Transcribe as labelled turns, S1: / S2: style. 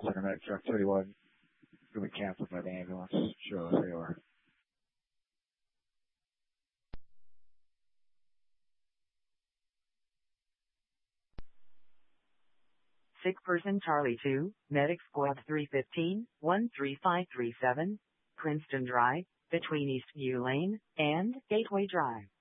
S1: Center Medic Truck 31 going to be canceled by the ambulance. Show us they are.
S2: Sick person Charlie 2, Medic Squad 315, 13537, Princeton Drive, between Eastview Lane and Gateway Drive.